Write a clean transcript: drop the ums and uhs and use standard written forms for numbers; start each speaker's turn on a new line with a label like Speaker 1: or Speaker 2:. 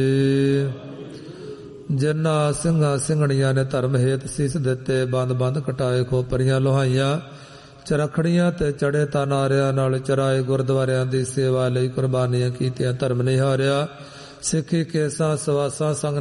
Speaker 1: ਜਿਨ੍ਹਾਂ ਸਿੰਘਾਂ ਸਿੰਘਣੀਆਂ ਨੇ ਧਰਮ ਹੇਤ ਸੀਸ ਦਿੱਤੇ, ਬੰਦ ਬੰਦ ਕਟਾਏ, ਖੋਪਰੀਆਂ ਲੋਹਾਈਆਂ, ਚਰਖੜੀਆਂ ਤੇ ਚੜੇ ਤਾਨਾਰਿਆਂ ਨਾਲ ਚਰਾਏ, ਗੁਰਦੁਆਰਿਆਂ ਦੀ ਸੇਵਾ ਲਈ ਕੁਰਬਾਨੀਆਂ ਕੀਤੀਆਂ, ਧਰਮ ਨਹੀਂ ਹਾਰਿਆ, ਸਿੱਖੀ ਕੇਸਾਂ ਸਵਾਸਾਂ ਸੰਗ